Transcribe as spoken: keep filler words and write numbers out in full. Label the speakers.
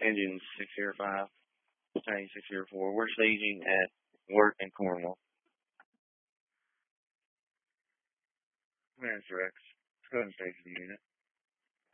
Speaker 1: Engine six zero five, Battalion six zero four. We're staging at work in Cornwall. Master X. Go ahead and stage the unit.